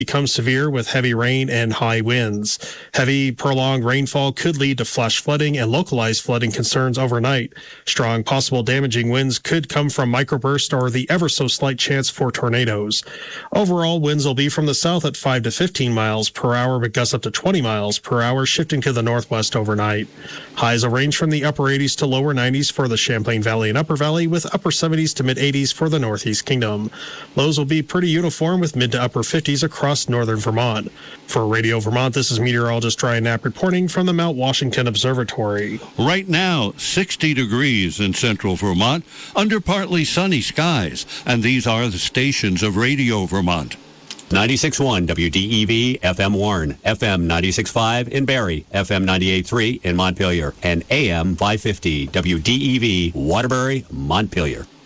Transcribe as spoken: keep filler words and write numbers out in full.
become severe with heavy rain and high winds. Heavy, prolonged rainfall could lead to flash flooding and localized flooding concerns overnight. Strong, possible damaging winds could come from microburst or the ever so slight chance for tornadoes. Overall, winds will be from the south at five to fifteen miles per hour, but gusts up to twenty miles per hour, shifting to the northwest overnight. Highs will range from the upper eighties to lower nineties for the Champlain Valley and Upper Valley, with upper seventies to mid eighties for the Northeast Kingdom. Lows will be pretty uniform with mid to upper fifties across northern Vermont. For Radio Vermont, this is meteorologist Ryan Knapp reporting from the Mount Washington Observatory. Right now, sixty degrees in central Vermont, under partly sunny skies, and these are the stations of Radio Vermont. ninety-six point one W D E V F M Warren, F M ninety-six point five in Barrie, F M ninety-eight point three in Montpelier, and A M five fifty W D E V Waterbury, Montpelier.